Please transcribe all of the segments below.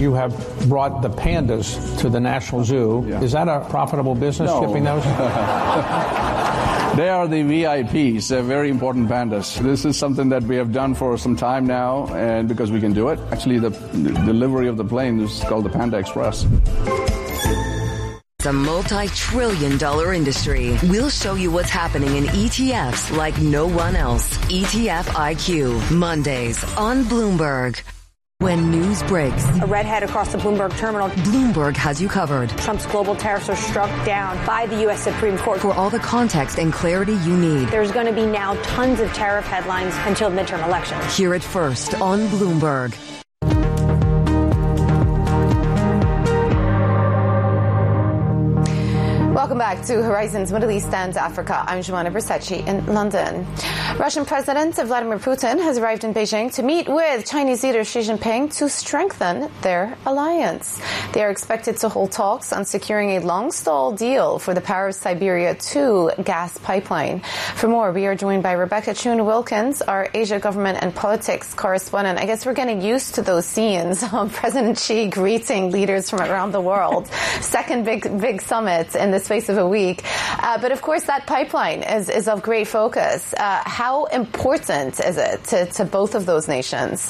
you have brought the pandas to the National Zoo. Yeah. Is that a profitable business, shipping those? They are the VIPs. They're very important pandas. This is something that we have done for some time now, and because we can do it. Actually, the delivery of the plane is called the Panda Express. It's a multi-trillion-dollar industry. We'll show you what's happening in ETFs like no one else. ETF IQ, Mondays on Bloomberg. When news breaks, a redhead across the Bloomberg terminal. Bloomberg has you covered. Trump's global tariffs are struck down by the U.S. Supreme Court. For all the context and clarity you need. There's going to be now tons of tariff headlines until midterm elections. Hear it first on Bloomberg. Welcome back to Horizons Middle East and Africa. I'm Joanna Bersace in London. Russian President Vladimir Putin has arrived in Beijing to meet with Chinese leader Xi Jinping to strengthen their alliance. They are expected to hold talks on securing a long-stalled deal for the Power of Siberia 2 gas pipeline. For more, we are joined by Rebecca Chun-Wilkins, our Asia government and politics correspondent. I guess we're getting used to those scenes of President Xi greeting leaders from around the world. Second big summit in the space of a week. But of course, that pipeline is of great focus. How important is it to both of those nations?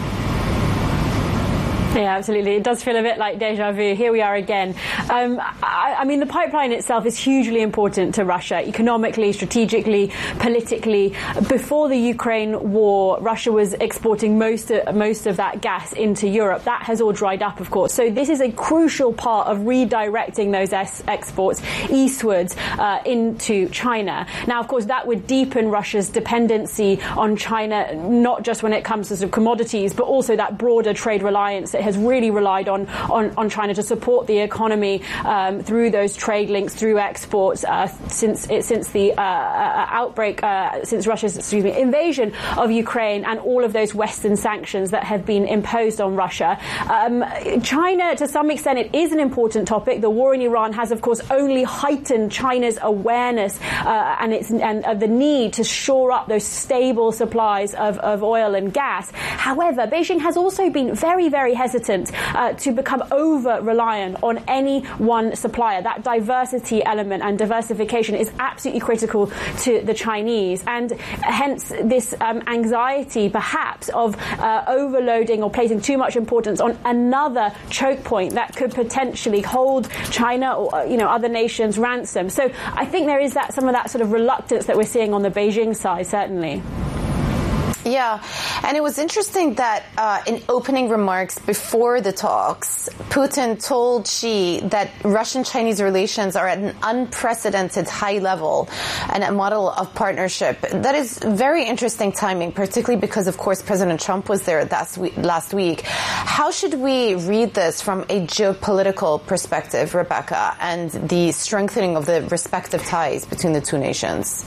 Yeah, absolutely. It does feel a bit like deja vu. Here we are again. I mean, the pipeline itself is hugely important to Russia, economically, strategically, politically. Before the Ukraine war, Russia was exporting most of that gas into Europe. That has all dried up, of course. So this is a crucial part of redirecting those exports eastwards into China. Now, of course, that would deepen Russia's dependency on China, not just when it comes to sort of commodities, but also that broader trade reliance that has really relied on China to support the economy through those trade links, through exports since the outbreak, since Russia's invasion of Ukraine, and all of those Western sanctions that have been imposed on Russia. China, to some extent, it is an important topic. The war in Iran has, of course, only heightened China's awareness and the need to shore up those stable supplies of oil and gas. However, Beijing has also been very, very hesitant to become over-reliant on any one supplier. That diversity element and diversification is absolutely critical to the Chinese, and hence this anxiety perhaps of overloading or placing too much importance on another choke point that could potentially hold China or other nations ransom. So I think there is some of that sort of reluctance that we're seeing on the Beijing side, certainly. Yeah, and it was interesting that in opening remarks before the talks, Putin told Xi that Russian-Chinese relations are at an unprecedented high level and a model of partnership. That is very interesting timing, particularly because, of course, President Trump was there last week. How should we read this from a geopolitical perspective, Rebecca, and the strengthening of the respective ties between the two nations?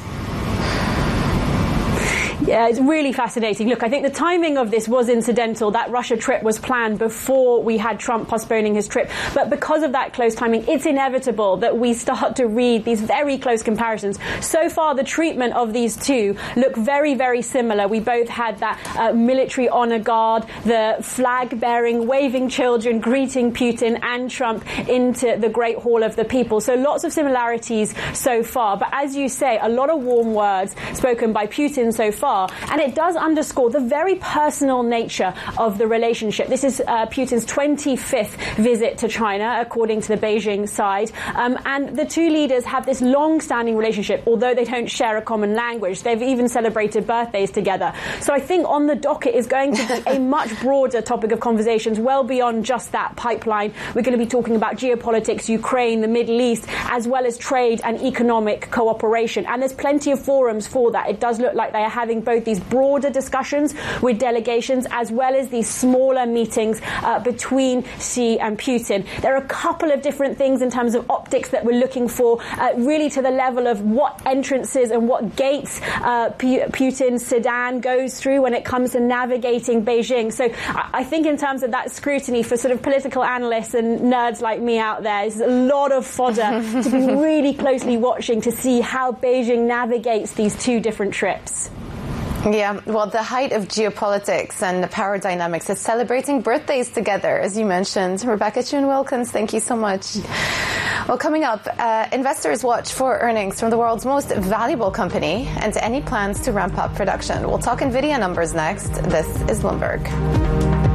Yeah, it's really fascinating. Look, I think the timing of this was incidental. That Russia trip was planned before we had Trump postponing his trip. But because of that close timing, it's inevitable that we start to read these very close comparisons. So far, the treatment of these two look very, very similar. We both had that military honor guard, the flag-bearing, waving children, greeting Putin and Trump into the Great Hall of the People. So lots of similarities so far. But as you say, a lot of warm words spoken by Putin so far. And it does underscore the very personal nature of the relationship. This is Putin's 25th visit to China, according to the Beijing side. And the two leaders have this long-standing relationship, although they don't share a common language. They've even celebrated birthdays together. So I think on the docket is going to be a much broader topic of conversations, well beyond just that pipeline. We're going to be talking about geopolitics, Ukraine, the Middle East, as well as trade and economic cooperation. And there's plenty of forums for that. It does look like they are having both these broader discussions with delegations as well as these smaller meetings between Xi and Putin. There are a couple of different things in terms of optics that we're looking for, really to the level of what entrances and what gates Putin's sedan goes through when it comes to navigating Beijing. So I think in terms of that scrutiny for sort of political analysts and nerds like me out there, there's a lot of fodder to be really closely watching to see how Beijing navigates these two different trips. Yeah, well, the height of geopolitics and the power dynamics is celebrating birthdays together, as you mentioned. Rebecca June-Wilkins, thank you so much. Well, coming up, investors watch for earnings from the world's most valuable company and any plans to ramp up production. We'll talk NVIDIA numbers next. This is Bloomberg.